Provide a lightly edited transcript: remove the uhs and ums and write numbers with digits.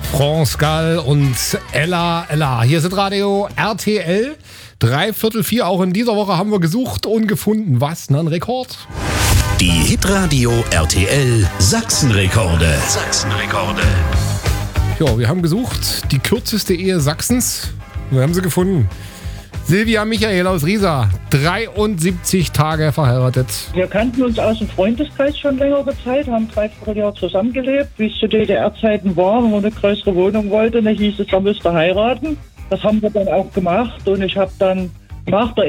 France Gall und Ella. Hier ist Radio RTL. 3/4 auch in dieser Woche haben wir gesucht und gefunden. Was? Ein Rekord? Die Hitradio RTL Sachsenrekorde. Ja, wir haben gesucht. Die kürzeste Ehe Sachsens. Wir haben sie gefunden. Silvia Michael aus Riesa, 73 Tage verheiratet. Wir kannten uns aus dem Freundeskreis schon längere Zeit, haben 3 Jahre zusammengelebt, wie es zu DDR-Zeiten war, wenn man eine größere Wohnung wollte, dann hieß es, da müsst ihr heiraten. Das haben wir dann auch gemacht und ich habe dann nach der